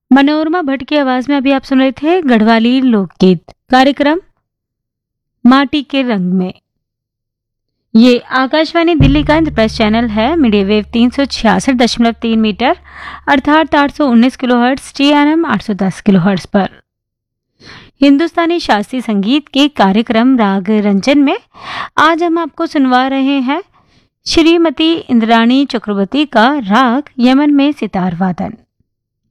मनोरमा भट्ट की आवाज में अभी आप सुन रहे थे गढ़वाली लोकगीत। कार्यक्रम माटी के रंग में। ये आकाशवाणी दिल्ली का इंटरप्रेस चैनल है। मीडिया वेव 366.3 मीटर अर्थात 819 किलोहर्ट्ज TNM 810 किलोहर्ट्ज पर हिंदुस्तानी शास्त्रीय संगीत के कार्यक्रम राग रंजन में आज हम आपको सुनवा रहे हैं श्रीमती इंद्राणी चक्रवर्ती का राग यमन में सितार वादन।